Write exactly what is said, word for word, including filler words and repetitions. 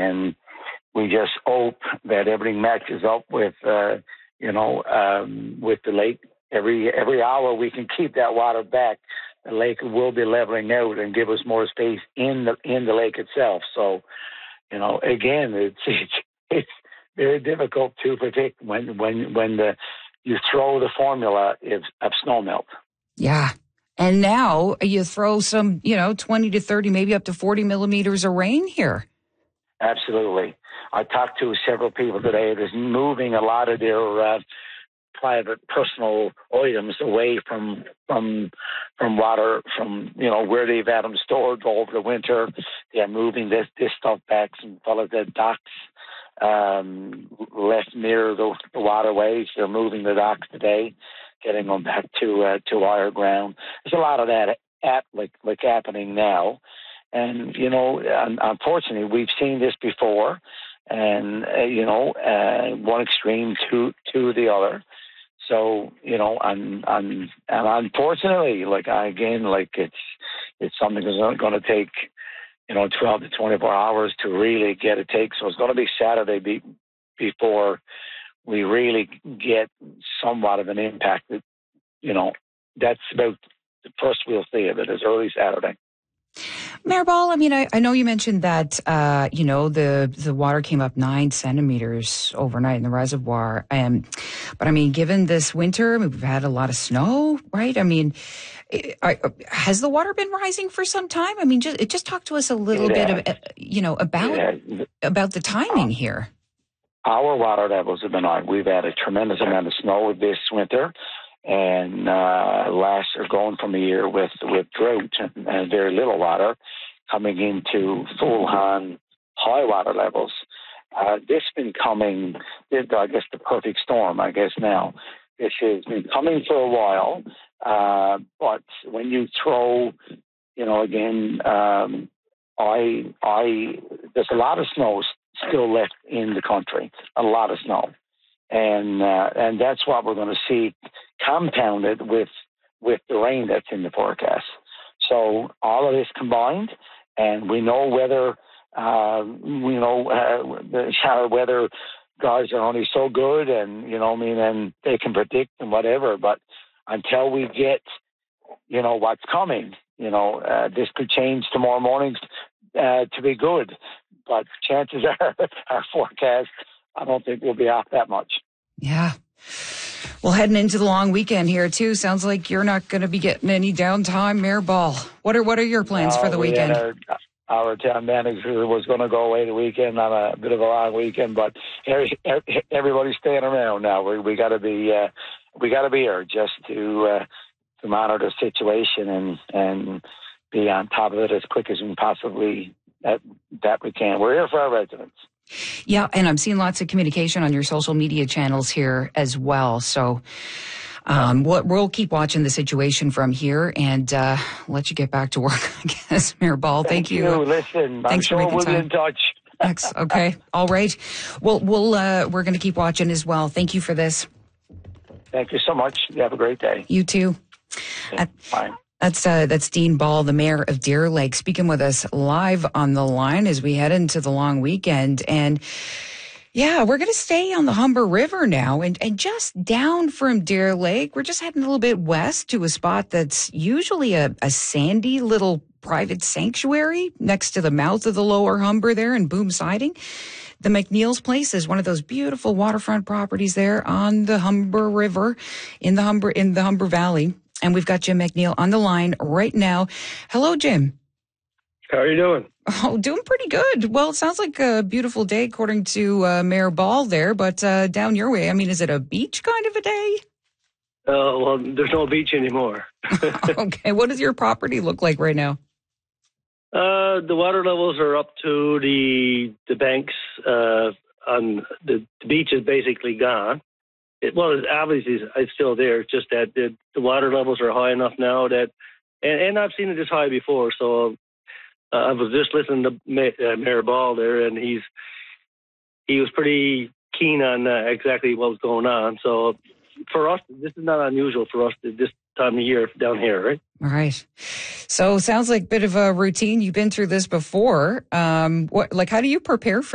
and we just hope that everything matches up with, uh, you know, um, with the lake. Every every hour we can keep that water back, the lake will be leveling out and give us more space in the in the lake itself. So, you know, again, it's it's, it's very difficult to predict when when when the you throw the formula of, of snow melt. Yeah. And now you throw some, you know, twenty to thirty, maybe up to forty millimeters of rain here. Absolutely. I talked to several people today that's moving a lot of their uh, private, personal items away from from from water, from, you know, where they've had them stored over the winter. They're moving this, this stuff back. Some fellas at docks um, left near the, the waterways. They're moving the docks today, getting them back to uh, to higher ground. There's a lot of that at, like like happening now. And, you know, unfortunately, we've seen this before, and, uh, you know, uh, one extreme to to the other. So, you know, and, and, and unfortunately, like, I, again, like, it's it's something that's going to take, you know, twelve to twenty-four hours to really get a take. So it's going to be Saturday be, before we really get somewhat of an impact. That, you know, that's about the first we'll see of it is early Saturday. Mayor Ball, I mean, I, I know you mentioned that, uh, you know, the, the water came up nine centimeters overnight in the reservoir. Um, but, I mean, given this winter, I mean, we've had a lot of snow, right? I mean, are, has the water been rising for some time? I mean, just, just talk to us a little Yeah. bit, of, you know, about Yeah. about the timing here. Our water levels have been high. We've had a tremendous amount of snow this winter. And uh, last are going from a year with with drought and, and very little water, coming into full-on high water levels. Uh, this has been coming, I guess, the perfect storm, I guess now. This has been coming for a while, uh, but when you throw, you know, again, um, I, I, there's a lot of snow still left in the country, a lot of snow. And uh, and that's what we're going to see compounded with with the rain that's in the forecast. So all of this combined, and we know whether uh, we know uh, the shower weather guys are only so good, and you know, I mean, and they can predict and whatever. But until we get, you know, what's coming, you know, uh, this could change tomorrow morning uh, to be good. But chances are, our forecast, I don't think we'll be off that much. Yeah. Well, heading into the long weekend here too. Sounds like you're not going to be getting any downtime, Mayor Ball. What are what are your plans no, for the we weekend? Our, our town manager was going to go away the weekend on a bit of a long weekend, but everybody's staying around now. We we got to be uh, we got to be here just to uh, to monitor the situation and and be on top of it as quick as we possibly that that we can. We're here for our residents. Yeah, and I'm seeing lots of communication on your social media channels here as well. So um, we'll, we'll keep watching the situation from here and uh, let you get back to work, I guess, Mayor Ball. Thank, Thank you. you. Listen, Thanks I'm for sure making we'll time. be in touch. Thanks. Okay. All right. Well, we'll uh, we're going to keep watching as well. Thank you for this. Thank you so much. You have a great day. You too. Okay, bye. That's uh, that's Dean Ball, the mayor of Deer Lake, speaking with us live on the line as we head into the long weekend. And yeah, we're going to stay on the Humber River now and, and just down from Deer Lake. We're just heading a little bit west to a spot that's usually a, a sandy little private sanctuary next to the mouth of the lower Humber there in Boom Siding. The McNeil's Place is one of those beautiful waterfront properties there on the Humber River in the Humber in the Humber Valley. And we've got Jim McNeil on the line right now. Hello, Jim. How are you doing? Oh, doing pretty good. Well, it sounds like a beautiful day according to uh, Mayor Ball there, but uh, down your way, I mean, is it a beach kind of a day? Uh, well, there's no beach anymore. Okay, what does your property look like right now? Uh, the water levels are up to the the banks. Uh, on the, the beach is basically gone. It, well, it's obviously it's still there. It's just that the, the water levels are high enough now that, and, and I've seen it this high before. So uh, I was just listening to uh, Mayor Ball there, and he's he was pretty keen on uh, exactly what was going on. So for us, this is not unusual for us at this time of year down here, right? All right. So sounds like a bit of a routine. You've been through this before. Um, what, like, how do you prepare for